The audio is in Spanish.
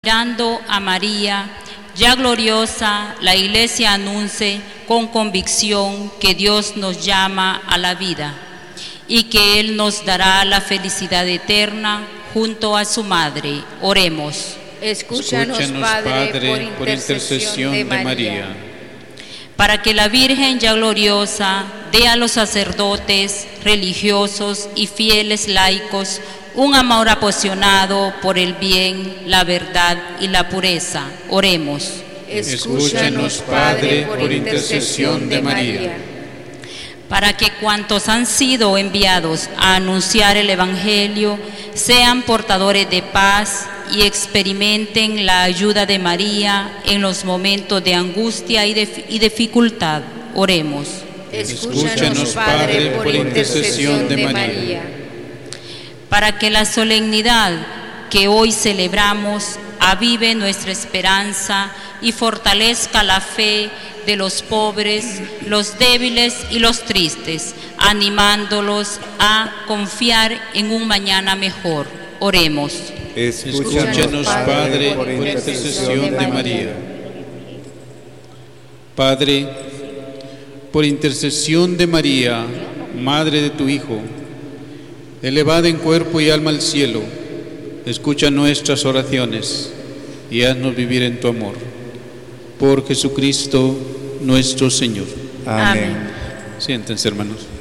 Mirando a María, ya gloriosa, la Iglesia anuncie con convicción que Dios nos llama a la vida y que Él nos dará la felicidad eterna junto a su Madre. Oremos. Escúchanos, Padre, por intercesión de María. Para que la Virgen ya gloriosa dé a los sacerdotes, religiosos y fieles laicos un amor apasionado por el bien, la verdad y la pureza. Oremos. Escúchanos, Padre, por intercesión de María. Para que cuantos han sido enviados a anunciar el Evangelio sean portadores de paz y experimenten la ayuda de María en los momentos de angustia y dificultad. Oremos. Escúchanos, Padre, por intercesión de María. Para que la solemnidad que hoy celebramos avive nuestra esperanza y fortalezca la fe de los pobres, los débiles y los tristes, animándolos a confiar en un mañana mejor. Oremos. Escúchanos, Padre, por intercesión de María. Padre, por intercesión de María, Madre de tu Hijo, elevada en cuerpo y alma al cielo, escucha nuestras oraciones y haznos vivir en tu amor. Por Jesucristo nuestro Señor. Amén. Siéntense, hermanos.